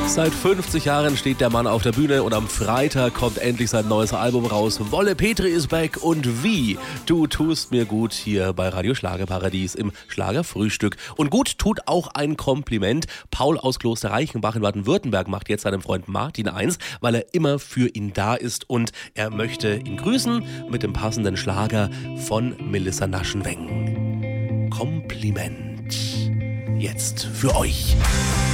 Seit 50 Jahren steht der Mann auf der Bühne und am Freitag kommt endlich sein neues Album raus. Wolle Petri ist back und wie? Du tust mir gut hier bei Radio Schlagerparadies im Schlagerfrühstück. Und gut tut auch ein Kompliment. Paul aus Kloster Reichenbach in Baden-Württemberg macht jetzt seinem Freund Martin eins, weil er immer für ihn da ist und er möchte ihn grüßen mit dem passenden Schlager von Melissa Naschenweng. Kompliment. Jetzt für euch.